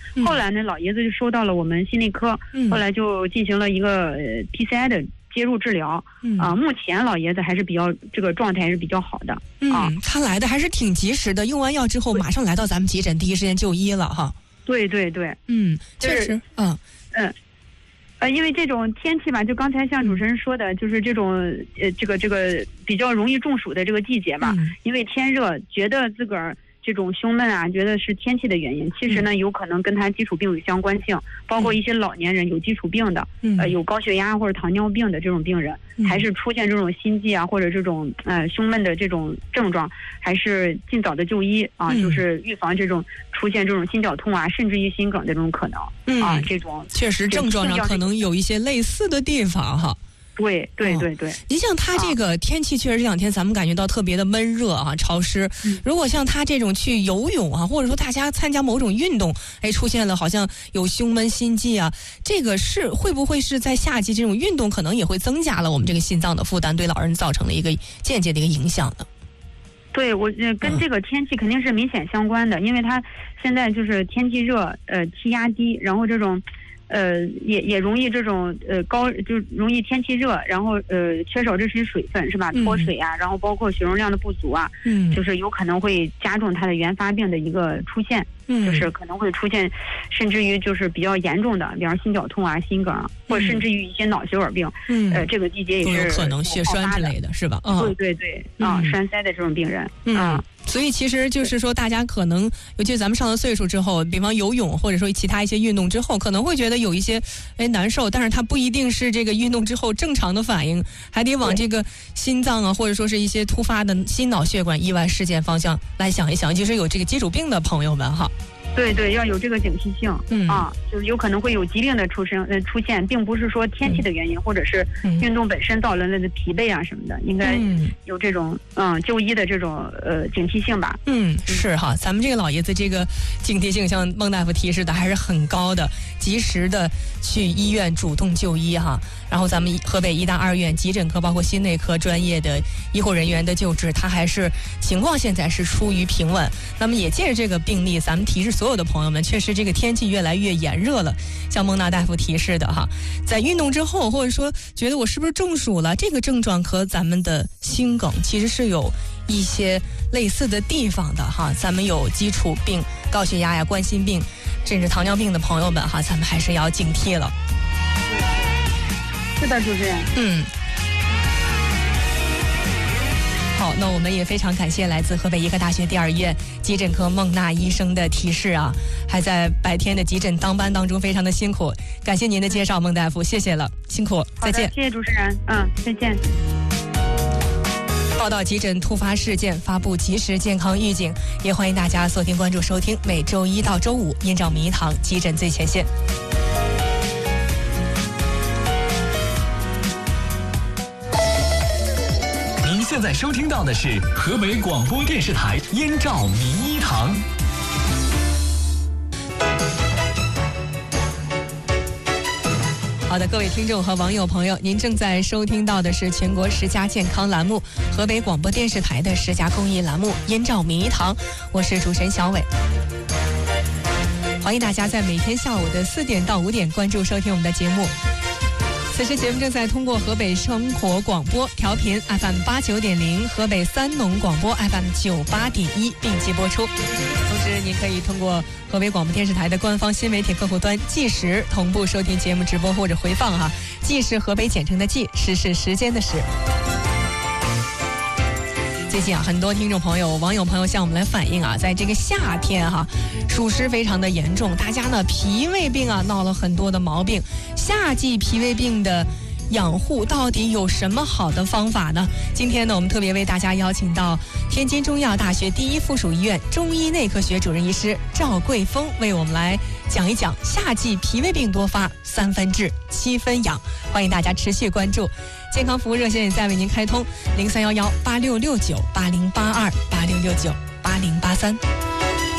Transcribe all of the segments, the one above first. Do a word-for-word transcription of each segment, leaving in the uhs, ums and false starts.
嗯、 后来呢，老爷子就收到了我们心内科， 嗯、 后来就进行了一个 P C I 的介入治疗。 嗯啊、呃，目前老爷子还是比较这个状态是比较好的。 嗯， 啊， 他来的还是挺及时的，用完药之后马上来到咱们急诊，第一时间就医了哈。 对对对， 嗯，确实，嗯嗯。呃，因为这种天气吧，就刚才像主持人说的，就是这种呃，这个这个比较容易中暑的这个季节吧。 嗯、 因为天热，觉得自个儿这种胸闷啊，觉得是天气的原因。其实呢，有可能跟他基础病有相关性，包括一些老年人有基础病的， 嗯、 呃，有高血压或者糖尿病的这种病人， 嗯、 还是出现这种心悸啊或者这种呃胸闷的这种症状，还是尽早的就医啊， 嗯、 就是预防这种出现这种心绞痛啊，甚至于心梗的这种可能。 嗯、 啊，这种确实症状上可能有一些类似的地方哈。 对对对对， 您、哦、像他这个天气，确实这两天咱们感觉到特别的闷热啊，潮湿。 嗯、 如果像他这种去游泳啊，或者说大家参加某种运动，哎，出现了好像有胸闷、心悸啊，这个是会不会是在夏季这种运动可能也会增加了我们这个心脏的负担，对老人造成了一个间接的一个影响呢？ 对，我呃跟这个天气肯定是明显相关的，嗯、因为它现在就是天气热，呃气压低，然后这种，呃也也容易这种呃高就容易天气热，然后呃缺少这些水分是吧？脱水啊，嗯、然后包括血容量的不足啊， 嗯， 就是有可能会加重它的原发病的一个出现。 嗯， 就是可能会出现，甚至于就是比较严重的，比方心绞痛啊、心梗，或者甚至于一些脑血管病。 嗯， 呃，这个季节也是有可能血栓之类的是吧？ 嗯，对对对，啊、嗯，栓塞的这种病人。 嗯，嗯所以其实就是说，大家可能，尤其是咱们上了岁数之后，比方游泳或者说其他一些运动之后，可能会觉得有一些哎难受，但是它不一定是这个运动之后正常的反应，还得往这个心脏啊，或者说是一些突发的心脑血管意外事件方向来想一想。就是有这个基础病的朋友们哈。 对对，要有这个警惕性， 嗯啊，就是有可能会有疾病的出生呃出现，并不是说天气的原因，嗯、或者是运动本身造成了的疲惫啊什么的，应该有这种嗯就医的这种呃警惕性吧。 嗯，是哈，咱们这个老爷子这个警惕性，像孟大夫提示的还是很高的，及时的去医院主动就医哈。然后咱们河北医大二院急诊科包括心内科专业的医护人员的救治，他还是情况现在是处于平稳。那么也借着这个病例，咱们提示所有的朋友们，确实这个天气越来越炎热了。像孟娜大夫提示的哈，在运动之后，或者说觉得我是不是中暑了，这个症状和咱们的心梗其实是有一些类似的地方的哈。咱们有基础病、高血压呀、冠心病，甚至糖尿病的朋友们哈，咱们还是要警惕了。 是的，主持人。 嗯。好，那我们也非常感谢来自河北医科大学第二医院急诊科孟娜医生的提示啊，还在白天的急诊当班当中非常的辛苦，感谢您的介绍，孟大夫，谢谢了，辛苦，再见。 谢谢主持人，嗯，再见。 报道急诊突发事件，发布及时健康预警，也欢迎大家锁定关注收听每周一到周五燕赵明堂急诊最前线。 现在收听到的是河北广播电视台燕赵名医堂。 好的，各位听众和网友朋友，您正在收听到的是全国十佳健康栏目，河北广播电视台的十佳公益栏目燕赵名医堂，我是主持人小伟。欢迎大家在每天下午的四点到五点关注收听我们的节目。此时节目正在通过河北生活广播调频 F M 八九点零、河北三农广播 F M 九八点一并机播出。同时，您可以通过河北广播电视台的官方新媒体客户端即时同步收听节目直播或者回放哈。即是河北简称的即，时是时间的时。最近啊，很多听众朋友、网友朋友向我们来反映啊，在这个夏天哈、啊，暑湿非常的严重，大家呢脾胃病啊闹了很多的毛病。夏季脾胃病的养护到底有什么好的方法呢？今天呢，我们特别为大家邀请到天津中医药大学第一附属医院中医内科学主任医师赵桂峰，为我们来讲一讲夏季脾胃病多发，三分治七分养。欢迎大家持续关注。健康服务热线也在为您开通零三幺幺八六六九八零八二八六六九八零八三。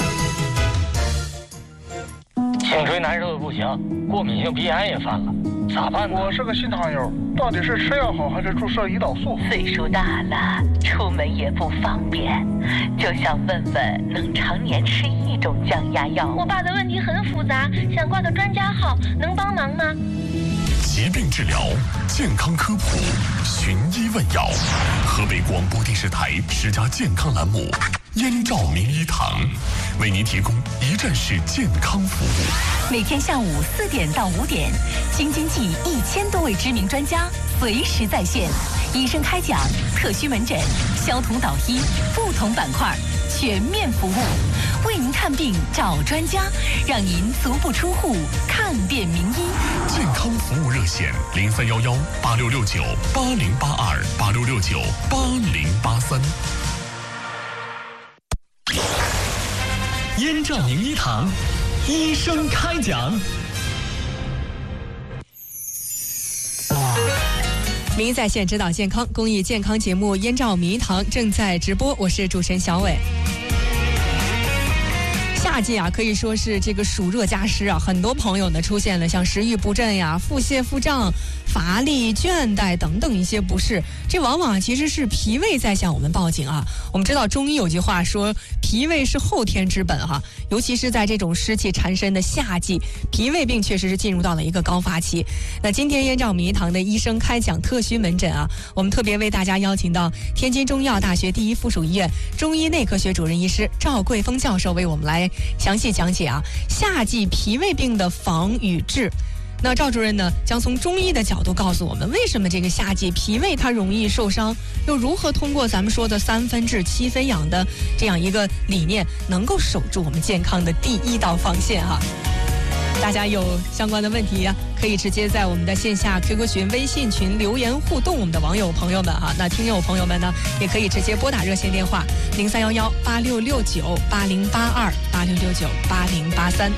颈椎难受的不行，过敏性鼻炎也犯了， 咋办呢？我是个新糖友，到底是吃药好还是注射胰岛素？ 岁数大了，出门也不方便，就想问问能常年吃一种降压药。 我爸的问题很复杂，想挂个专家号，能帮忙吗？ 疾病治疗，健康科普，寻医问药。河北广播电视台十佳健康栏目燕赵名医堂，为您提供一站式健康服务。 每天下午四点到五点，京津冀一千多位知名专家随时在线，医生开讲，特需门诊，消毒导医，不同板块全面服务，为您看病找专家，让您足不出户看遍名医。 健康服务热线零三幺幺八六六九八零八二八六六九八零八三。 燕赵名医堂，医生开讲。 名医在线指导健康公益健康节目《燕赵名医堂》正在直播，我是主持人小伟。夏季啊，可以说是这个暑热加湿啊，很多朋友呢出现了像食欲不振呀、腹泻、腹胀、乏力、倦怠等等一些不适，这往往其实是脾胃在向我们报警啊。我们知道中医有句话说，脾胃是后天之本哈，尤其是在这种湿气缠身的夏季，脾胃病确实是进入到了一个高发期。那今天燕赵名医堂的医生开讲特需门诊啊，我们特别为大家邀请到天津中医药大学第一附属医院中医内科学主任医师赵桂峰教授为我们来详细讲解啊夏季脾胃病的防与治。那赵主任呢，将从中医的角度告诉我们，为什么这个夏季脾胃它容易受伤，又如何通过咱们说的三分治七分养的这样一个理念，能够守住我们健康的第一道防线哈。大家有相关的问题啊，可以直接在我们的线下 Q Q 群、微信群留言互动，我们的网友朋友们哈，那听友朋友们呢，也可以直接拨打热线电话零三幺幺八六六九八零八二八六六九八零八三。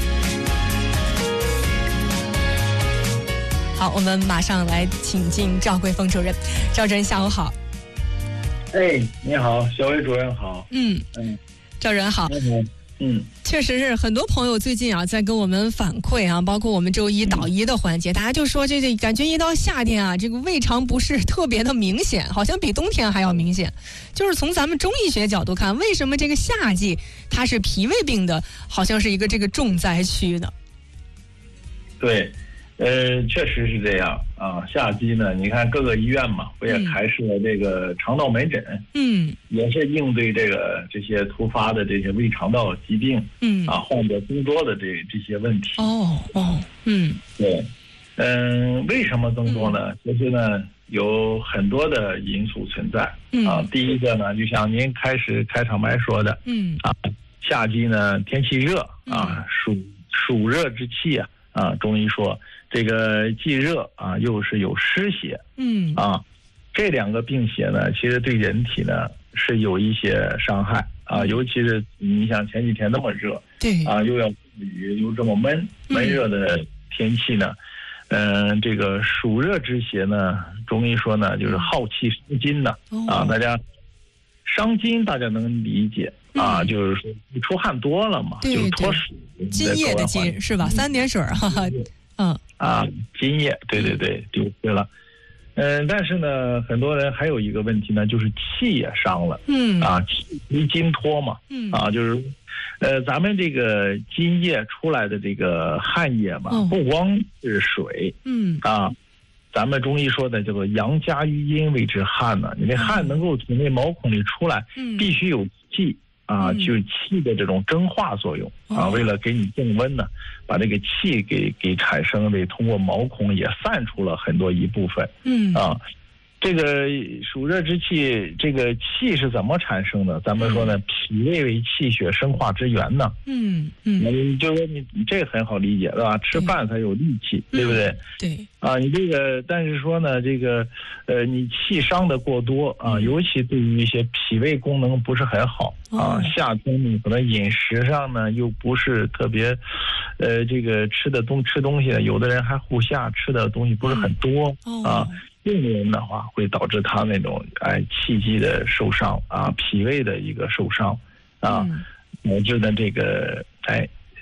好，我们马上来请进赵桂峰主任。赵主任下午好。 哎，你好，小伟主任好。 嗯嗯，赵主任好。 嗯嗯， 确实是很多朋友最近啊在跟我们反馈啊，包括我们周一导医的环节，嗯、大家就说这这感觉一到夏天啊，这个胃肠不适特别的明显，好像比冬天还要明显。就是从咱们中医学角度看，为什么这个夏季它是脾胃病的，好像是一个这个重灾区呢？ 对。呃，确实是这样啊。夏季呢，你看各个医院嘛，不也开设了这个肠道门诊？嗯，也是应对这个这些突发的这些胃肠道疾病，嗯啊，患者增多的这这些问题。 哦哦，嗯， 对，嗯，为什么增多呢？其实呢，有很多的因素存在。嗯啊，第一个呢，就像您开始开场白说的，嗯啊，夏季呢天气热啊，暑暑热之气啊。啊，中医说这个既热啊，又是有湿邪，嗯啊，这两个病邪呢，其实对人体呢是有一些伤害啊，尤其是你想前几天那么热，对啊，又要雨又这么闷闷热的天气呢，嗯、呃，这个暑热之邪呢，中医说呢就是耗气伤筋呢，啊，大家伤筋大家能理解。啊，就是说你出汗多了嘛，就是脱水， 津液的津是吧？三点水哈哈，嗯啊，津液，对对对，丢失了。嗯，但是呢，很多人还有一个问题呢，就是气也伤了，嗯啊，气为津脱嘛，嗯啊，就是呃，咱们这个津液出来的这个汗液嘛，哦、不光是水，嗯啊。咱们中医说的叫做阳加于阴谓之汗呢，你这汗能够从那毛孔里出来，嗯、必须有气。啊，就是气的这种蒸化作用啊，为了给你降温呢，把这个气给给产生的，通过毛孔也散出了很多一部分。嗯啊，这个暑热之气，这个气是怎么产生的？咱们说呢，脾胃为气血生化之源呢。嗯嗯，就说你你这个很好理解，对吧？吃饭才有力气，对不对？ 对。 啊，你这个，但是说呢，这个，呃，你气伤的过多啊，尤其对于一些脾胃功能不是很好啊，夏天你可能饮食上呢又不是特别，呃，这个吃的东吃东西呢，有的人还护夏，吃的东西不是很多啊，病人的话会导致他那种哎气机的受伤啊，脾胃的一个受伤啊，导致的这个哎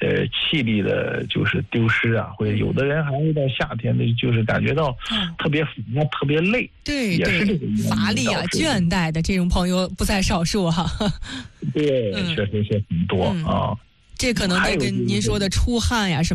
呃气力的就是丢失啊，或者有的人还会到夏天的就是感觉到特别乏、特别累， 对也是这个乏力啊、倦怠的这种朋友不在少数哈。 对，确实是很多、 嗯、 啊。 这可能都跟您说的出汗呀什么。